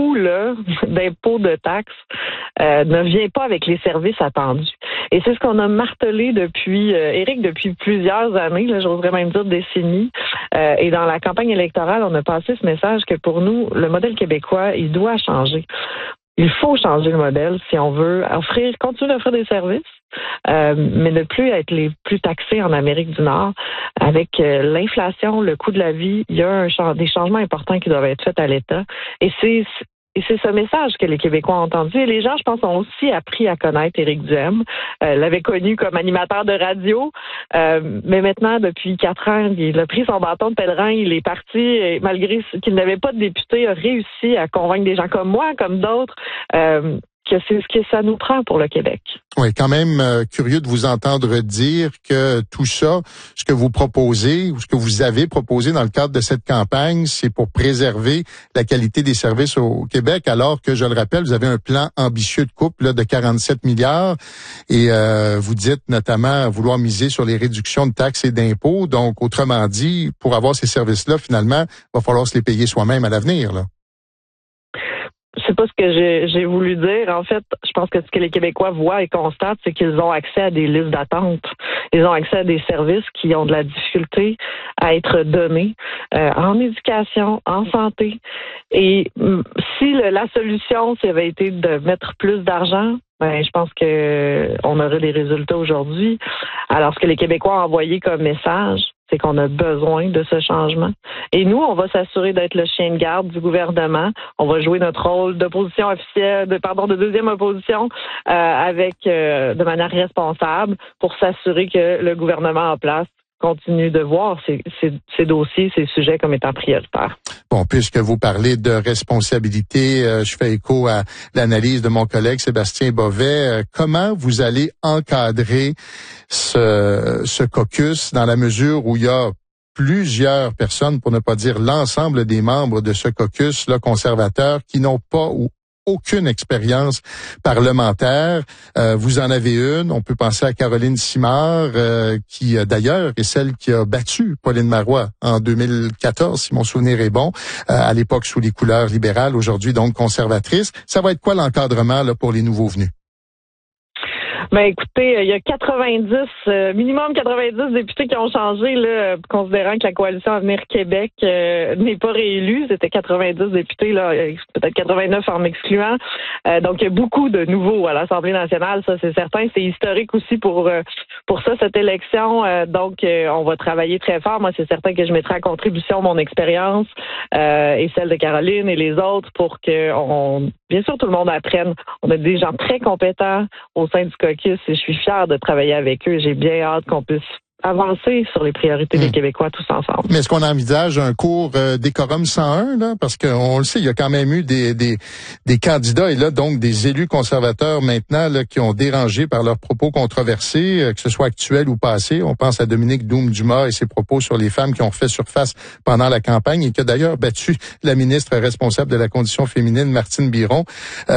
coût-là d'impôts, de taxes, ne vient pas avec les services attendus. Et c'est ce qu'on a martelé depuis, Éric, depuis plusieurs années, là, j'oserais même dire décennies. Et dans la campagne électorale, on a passé ce message que pour nous, le modèle québécois, il doit changer. Il faut changer le modèle si on veut continuer d'offrir des services, mais ne plus être les plus taxés en Amérique du Nord. Avec l'inflation, le coût de la vie, il y a des changements importants qui doivent être faits à l'État. Et c'est ce message que les Québécois ont entendu. Et les gens, je pense, ont aussi appris à connaître Éric Duhem. L'avait connu comme animateur de radio. Mais maintenant, depuis 4 ans, il a pris son bâton de pèlerin. Il est parti, et malgré qu'il n'avait pas de député, a réussi à convaincre des gens comme moi, comme d'autres, que c'est ce que ça nous prend pour le Québec. Oui, quand même curieux de vous entendre dire que tout ça, ce que vous proposez ou ce que vous avez proposé dans le cadre de cette campagne, c'est pour préserver la qualité des services au Québec, alors que, je le rappelle, vous avez un plan ambitieux de coupe là, de 47 milliards et vous dites notamment vouloir miser sur les réductions de taxes et d'impôts. Donc, autrement dit, pour avoir ces services-là, finalement, il va falloir se les payer soi-même à l'avenir, là. C'est pas ce que j'ai voulu dire. En fait, je pense que ce que les Québécois voient et constatent, c'est qu'ils ont accès à des listes d'attente. Ils ont accès à des services qui ont de la difficulté à être donnés en éducation, en santé. Et si la solution, ça avait été de mettre plus d'argent, je pense que on aurait des résultats aujourd'hui. Alors, ce que les Québécois ont envoyé comme message, c'est qu'on a besoin de ce changement. Et nous, on va s'assurer d'être le chien de garde du gouvernement. On va jouer notre rôle d'opposition officielle, de deuxième opposition, de manière responsable pour s'assurer que le gouvernement en place continue de voir ces dossiers, ces sujets comme étant prioritaires. Bon, puisque vous parlez de responsabilité, je fais écho à l'analyse de mon collègue Sébastien Bovet. Comment vous allez encadrer ce caucus dans la mesure où il y a plusieurs personnes, pour ne pas dire l'ensemble des membres de ce caucus là conservateur, qui n'ont pas ou aucune expérience parlementaire. Vous en avez une. On peut penser à Caroline Simard, qui d'ailleurs est celle qui a battu Pauline Marois en 2014, si mon souvenir est bon, à l'époque sous les couleurs libérales, aujourd'hui donc conservatrice. Ça va être quoi l'encadrement là pour les nouveaux venus? Ben écoutez, il y a minimum 90 députés qui ont changé, là, considérant que la coalition Avenir Québec n'est pas réélue. C'était 90 députés, là, peut-être 89 en m'excluant. Donc il y a beaucoup de nouveaux à l'Assemblée nationale, ça c'est certain. C'est historique aussi pour ça, cette élection. Donc on va travailler très fort. Moi, c'est certain que je mettrai à contribution mon expérience et celle de Caroline et les autres pour que bien sûr, tout le monde apprenne. On a des gens très compétents au sein du caucus et je suis fière de travailler avec eux. J'ai bien hâte qu'on puisse avancer sur les priorités des Québécois tous ensemble. Mais est-ce qu'on envisage un cours décorum 101, là? Parce qu'on le sait, il y a quand même eu des candidats et là, donc, des élus conservateurs maintenant, là, qui ont dérangé par leurs propos controversés, que ce soit actuels ou passés. On pense à Dominique Doom-Dumas et ses propos sur les femmes qui ont refait surface pendant la campagne et qui a d'ailleurs battu la ministre responsable de la condition féminine, Martine Biron.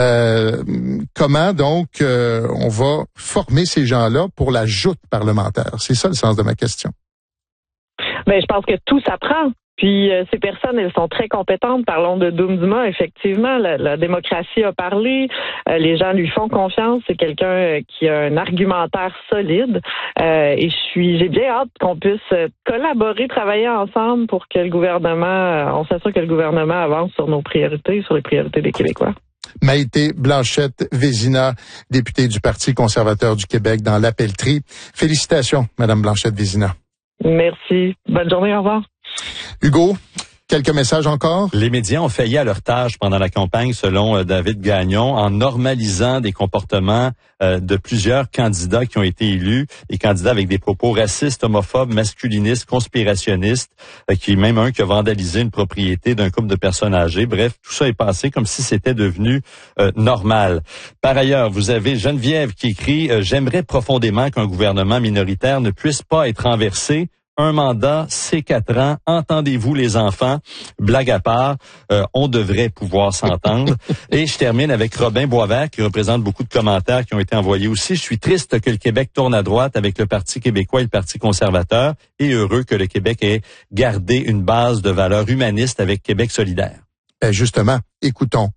Comment, donc, on va former ces gens-là pour la joute parlementaire? C'est ça le sens de ma question. Ben, je pense que tout s'apprend. Puis ces personnes, elles sont très compétentes. Parlons de Doom-Dumas, effectivement, la démocratie a parlé, les gens lui font confiance. C'est quelqu'un qui a un argumentaire solide. Et j'ai bien hâte qu'on puisse collaborer, travailler ensemble pour que on s'assure que le gouvernement avance sur nos priorités, sur les priorités des Québécois. Maïté Blanchette-Vézina, députée du Parti conservateur du Québec dans l'Appellerie. Félicitations, Madame Blanchette-Vézina. Merci. Bonne journée, au revoir. Hugo, quelques messages encore? Les médias ont failli à leur tâche pendant la campagne, selon David Gagnon, en normalisant des comportements de plusieurs candidats qui ont été élus, des candidats avec des propos racistes, homophobes, masculinistes, conspirationnistes, même un qui a vandalisé une propriété d'un couple de personnes âgées. Bref, tout ça est passé comme si c'était devenu normal. Par ailleurs, vous avez Geneviève qui écrit « J'aimerais profondément qu'un gouvernement minoritaire ne puisse pas être renversé. Un mandat, c'est 4 ans. Entendez-vous, les enfants? Blague à part, on devrait pouvoir s'entendre. » Et je termine avec Robin Boisvert, qui représente beaucoup de commentaires qui ont été envoyés aussi. « Je suis triste que le Québec tourne à droite avec le Parti québécois et le Parti conservateur et heureux que le Québec ait gardé une base de valeurs humanistes avec Québec solidaire. » Justement, écoutons